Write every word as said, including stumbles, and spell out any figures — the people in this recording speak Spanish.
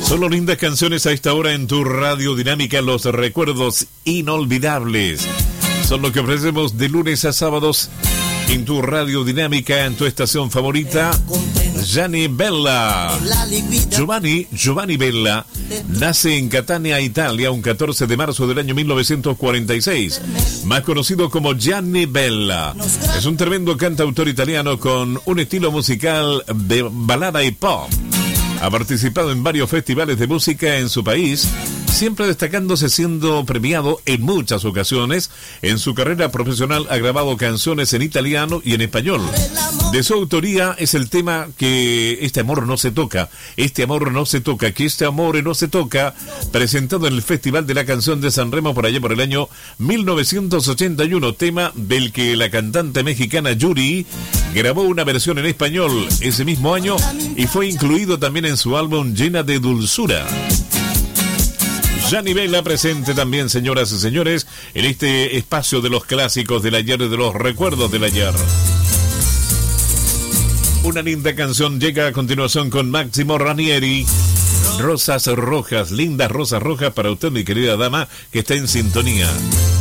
Solo lindas canciones a esta hora en tu Radio Dinámica, los recuerdos inolvidables. Son lo que ofrecemos de lunes a sábados en tu Radio Dinámica, en tu estación favorita. Gianni Bella. Giovanni, Giovanni Bella nace en Catania, Italia, un catorce de marzo del año mil novecientos cuarenta y seis. Más conocido como Gianni Bella. Es un tremendo cantautor italiano con un estilo musical de balada y pop. Ha participado en varios festivales de música en su país, siempre destacándose siendo premiado en muchas ocasiones. En su carrera profesional ha grabado canciones en italiano y en español. De su autoría es el tema que este amor no se toca, este amor no se toca, que este amor no se toca, presentado en el Festival de la Canción de San Remo por allá por el año mil novecientos ochenta y uno, tema del que la cantante mexicana Yuri grabó una versión en español ese mismo año y fue incluido también en su álbum Llena de Dulzura. Gianni Bella presente también, señoras y señores, en este espacio de los clásicos del ayer y de los recuerdos del ayer. Una linda canción llega a continuación con Máximo Ranieri. Rosas rojas, lindas rosas rojas para usted, mi querida dama, que está en sintonía.